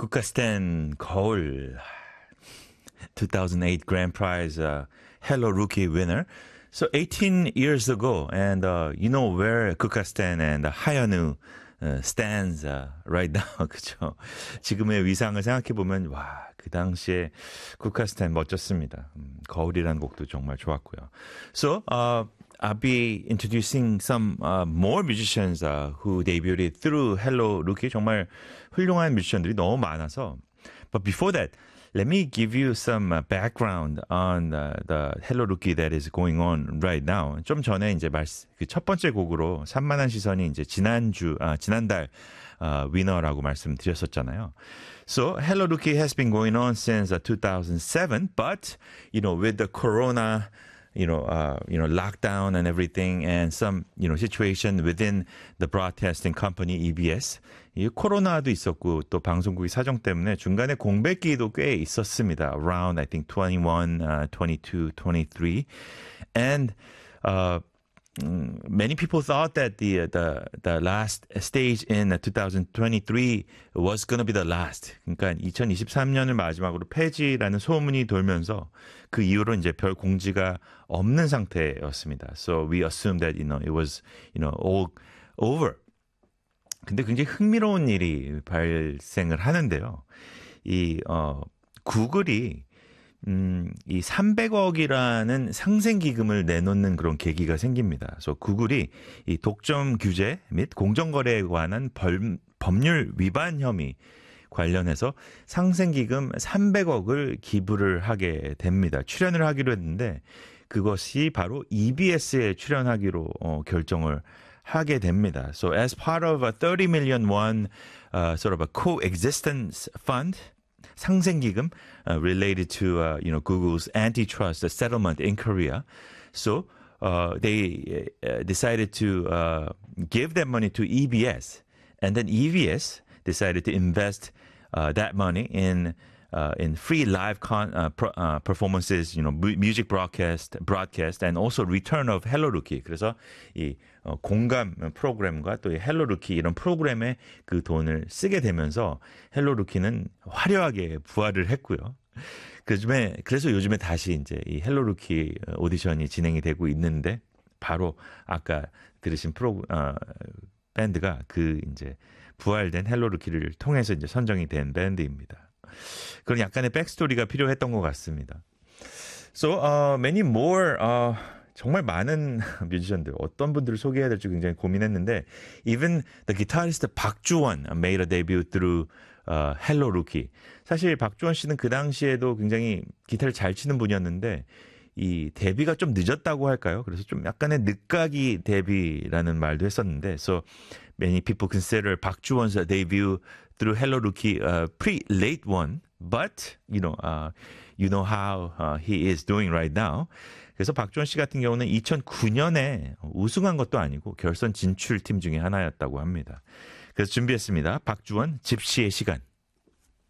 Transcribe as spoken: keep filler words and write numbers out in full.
국가스탄 거울 two thousand eight Grand Prize uh, Hello Rookie winner. So eighteen years ago, and uh, you know where 국가스탄 and 하현우 uh, stands uh, right now, 그죠? 지금의 위상을 생각해 보면 와, 그 당시에 국가스탄 멋졌습니다. 음, 거울이라는 곡도 정말 좋았고요. So uh, I'll be introducing some uh, more musicians uh, who debuted through Hello Rookie. 정말 훌륭한 뮤지션들이 너무 많아서. But before that, let me give you some uh, background on uh, the Hello Rookie that is going on right now. 좀 전에 이제 말씀, 그 첫 번째 곡으로 산만한 시선이 이제 지난주, 아, 지난달 uh, 위너라고 말씀드렸었잖아요. So Hello Rookie has been going on since uh, two thousand seven, but you know, with the Corona, you know, uh, you know, lockdown and everything, and some, you know, situation within the broadcasting company E B S. 이 코로나도 있었고 또 방송국의 사정 때문에 중간에 공백기도 꽤 있었습니다. Around I think twenty-one, uh, twenty-two, twenty-three, and uh, many people thought that the the the last stage in twenty twenty-three was going to be the last. 그러니까 이천이십삼 년을 마지막으로 폐지라는 소문이 돌면서 그 이후로 이제 별 공지가 없는 상태였습니다. So we assumed that you know it was you know all over. 근데 굉장히 흥미로운 일이 발생을 하는데요. 이 어, 구글이 음, 이 삼백억이라는 상생기금을 내놓는 그런 계기가 생깁니다. 그래서 구글이 이 독점 규제 및 공정거래에 관한 벌, 법률 위반 혐의 관련해서 상생기금 삼백억을 기부를 하게 됩니다. 출연을 하기로 했는데 그것이 바로 이비에스에 출연하기로 어, 결정을 하게 됩니다. So as part of a thirty million won uh, sort of a coexistence fund, 상생기금 uh, related to uh, you know Google's antitrust settlement in Korea. So uh, they uh, decided to uh, give that money to E B S, and then E B S decided to invest uh, that money in uh, in free live con, uh, pro, uh, performances, you know, music broadcast, broadcast, and also return of Hello Rookie. 그래서 이 어, 공감 프로그램과 또 이 헬로 루키 이런 프로그램에 그 돈을 쓰게 되면서 헬로 루키는 화려하게 부활을 했고요. 그중에 그래서 요즘에 다시 이제 이 헬로 루키 오디션이 진행이 되고 있는데 바로 아까 들으신 프로 어, 밴드가 그 이제 부활된 헬로 루키를 통해서 이제 선정이 된 밴드입니다. 그런 약간의 백스토리가 필요했던 것 같습니다. So uh, many more. Uh, 정말 많은 뮤지션들, 어떤 분들을 소개해야 될지 굉장히 고민했는데 even the guitarist 박주원 made a debut through uh, Hello Rookie. 사실 박주원 씨는 그 당시에도 굉장히 기타를 잘 치는 분이었는데 이 데뷔가 좀 늦었다고 할까요? 그래서 좀 약간의 늦가기 데뷔라는 말도 했었는데 so many people consider 박주원's debut through Hello Rookie a pretty late one, but you know, uh, you know how uh, he is doing right now. 그래서 박주원 씨 같은 경우는 이천구 년에 우승한 것도 아니고 결선 진출팀 중에 하나였다고 합니다. 그래서 준비했습니다. 박주원 집시의 시간.